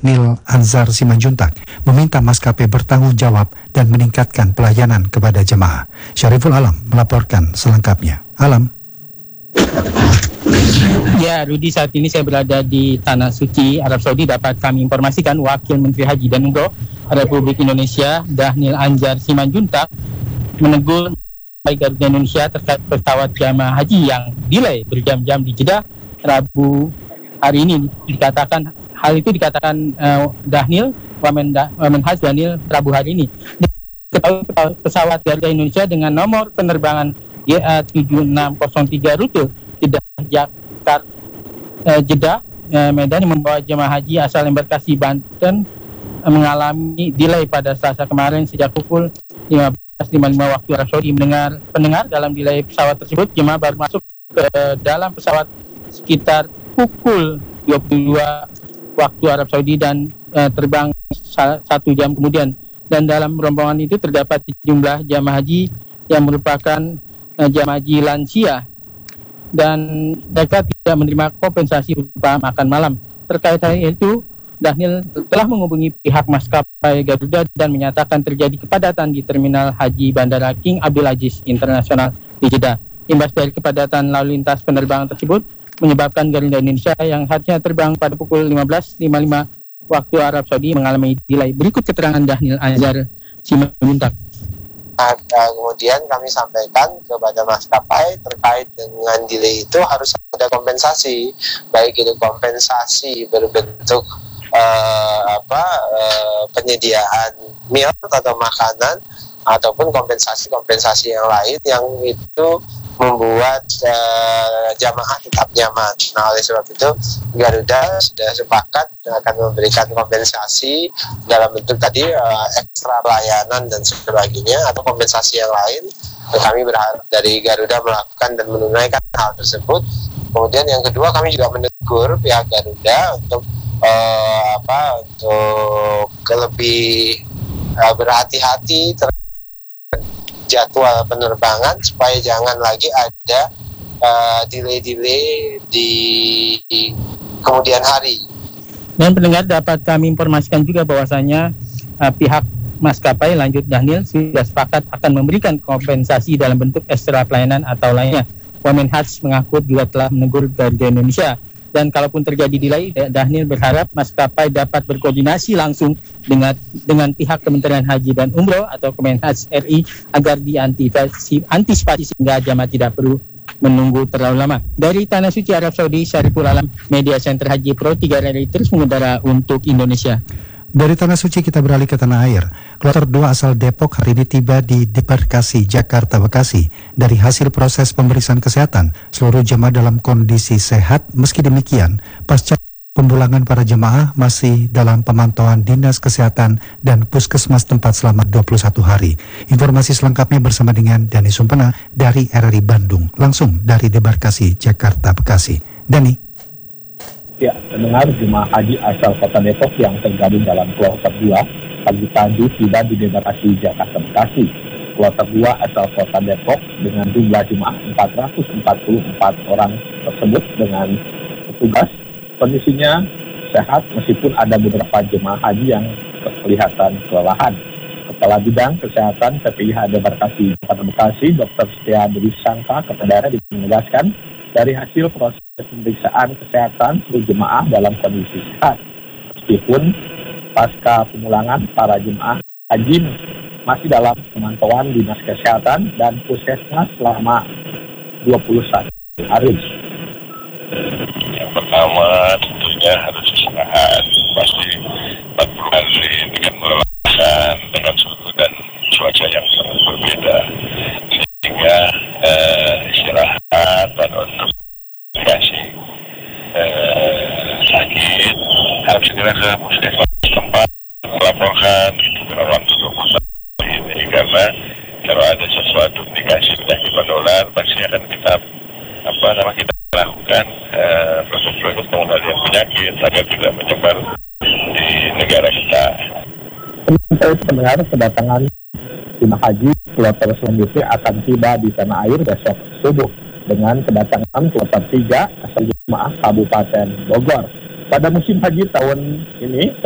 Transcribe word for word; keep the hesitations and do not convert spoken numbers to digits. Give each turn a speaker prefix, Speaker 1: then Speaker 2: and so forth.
Speaker 1: Dhanil Anzar Simanjuntak meminta maskapai bertanggung jawab dan meningkatkan pelayanan kepada jemaah. Syariful Alam melaporkan selengkapnya. Alam.
Speaker 2: Ya, Rudi, saat ini saya berada di Tanah Suci, Arab Saudi. Dapat kami informasikan Wakil Menteri Haji dan Umroh Republik Indonesia, Dhanil Anzar Simanjuntak, menegur Garuda Indonesia terkait pesawat jamaah haji yang delay berjam-jam di Jeddah Rabu hari ini. Dikatakan hal itu dikatakan uh, Dhanil Wamen, Wamen Haj Dhanil Rabu hari ini. Diketahui pesawat Garuda Indonesia dengan nomor penerbangan Y A tujuh enam nol tiga rute Jeddah Jakarta uh, Jeddah uh, Medan yang membawa jemaah haji asal embarkasi Banten uh, mengalami delay pada Selasa kemarin sejak pukul lima belas lima puluh lima waktu Arab Saudi. Mendengar pendengar dalam delay pesawat tersebut, jemaah baru masuk ke dalam pesawat sekitar pukul dua puluh dua waktu Arab Saudi dan uh, terbang satu jam kemudian. Dan dalam rombongan itu terdapat jumlah jamaah haji yang merupakan uh, jamaah haji lansia dan mereka tidak menerima kompensasi berupa makan malam. Terkait hal itu, Dhanil telah menghubungi pihak maskapai Garuda dan menyatakan terjadi kepadatan di Terminal Haji Bandara King Abdul Aziz Internasional di Jeddah. Imbas dari kepadatan lalu lintas penerbangan tersebut menyebabkan Garuda Indonesia yang harusnya terbang pada pukul lima belas lima puluh lima waktu Arab Saudi mengalami delay. Berikut keterangan Dhanil Anzar Simanjuntak.
Speaker 3: Nah, kemudian kami sampaikan kepada maskapai terkait dengan delay itu harus ada kompensasi, baik itu kompensasi berbentuk uh, apa uh, penyediaan meal atau makanan ataupun kompensasi-kompensasi yang lain yang itu membuat uh, jamaah tetap nyaman. Nah, oleh sebab itu Garuda sudah sepakat akan memberikan kompensasi dalam bentuk tadi uh, ekstra layanan dan sebagainya atau kompensasi yang lain. Kami berharap dari Garuda melakukan dan menunaikan hal tersebut. Kemudian yang kedua, kami juga menegur pihak Garuda untuk uh, apa untuk lebih uh, berhati-hati terhadap jadwal penerbangan supaya jangan lagi ada uh, delay-delay di, di kemudian hari.
Speaker 2: Dan pendengar, dapat kami informasikan juga bahwasanya uh, pihak maskapai lanjut Dhanil sudah sepakat akan memberikan kompensasi dalam bentuk ekstra pelayanan atau lainnya. Wamen Haj mengaku juga telah menegur Garuda Indonesia. Dan kalaupun terjadi delay, Dhanil berharap maskapai dapat berkoordinasi langsung dengan dengan pihak Kementerian Haji dan Umroh atau Kemenhaj R I agar diantisipasi antisipasi sehingga jamaah tidak perlu menunggu terlalu lama. Dari Tanah Suci Arab Saudi, Syariful Alam, Media Center Haji Pro tiga R I terus mengudara untuk Indonesia.
Speaker 1: Dari Tanah Suci kita beralih ke tanah air. Kloter dua asal Depok hari ini tiba di Debarkasi, Jakarta, Bekasi. Dari hasil proses pemeriksaan kesehatan, seluruh jemaah dalam kondisi sehat. Meski demikian, pasca pemulangan para jemaah masih dalam pemantauan Dinas Kesehatan dan Puskesmas tempat selama dua puluh satu hari. Informasi selengkapnya bersama dengan Dani Sumpena dari R R I Bandung. Langsung dari Debarkasi, Jakarta, Bekasi. Dani.
Speaker 4: Ya, mendengar jemaah haji asal kota Depok yang tergabung dalam kloter dua pagi tadi tiba di Debarkasi, Jakarta, Bekasi. Kloter dua asal kota Depok dengan jumlah jemaah empat ratus empat puluh empat orang tersebut dengan petugas kondisinya sehat meskipun ada beberapa jemaah haji yang kelihatan kelelahan. Kepala Bidang Kesehatan P P I H Debarkasi, Jakarta, Bekasi, Dokter Setia Budi Sangka kepada R R I menegaskan dari hasil proses pemeriksaan kesehatan seluruh jemaah dalam kondisi sehat. Meskipun pasca pemulangan para jemaah haji masih dalam pemantauan Dinas Kesehatan dan Puskesmas selama dua puluh satu hari.
Speaker 5: Yang pertama tentunya harus istirahat. Pasti empat puluh hari dengan melelahkan dengan suhu dan cuaca yang sangat berbeda. Sehingga eh, istirahat dan untuk kasih eh, sakit harus segera ke puskesmas tempat melaporkan itu dalam waktu dua puluh satu ini, karena kalau ada sesuatu indikasi penyakit menular pasti akan kita apa nama kita lakukan eh, proses-proses pengendalian penyakit agar tidak menyebar di negara kita.
Speaker 4: Saya mendengar kedatangan jemaah haji kloter selanjutnya akan tiba di tanah air besok subuh dengan kedatangan kloter tiga asal jemaah Kabupaten Bogor. Pada musim haji tahun ini